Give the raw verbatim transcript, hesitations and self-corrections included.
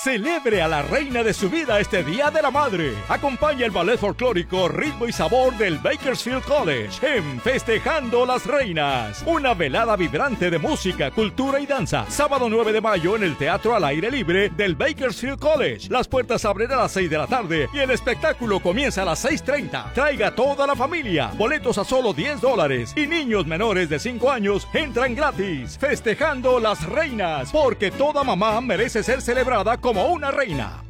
Celebre a la reina de su vida este Día de la Madre. Acompaña el ballet folclórico Ritmo y Sabor del Bakersfield College en Festejando las Reinas. Una velada vibrante de música, cultura y danza. Sábado nueve de mayo en el Teatro al Aire Libre del Bakersfield College. Las puertas abren a las seis de la tarde y el espectáculo comienza a las seis treinta. Traiga toda la familia. Boletos a solo diez dólares y niños menores de cinco años entran gratis. Festejando las Reinas, porque toda mamá merece ser celebrada como una reina.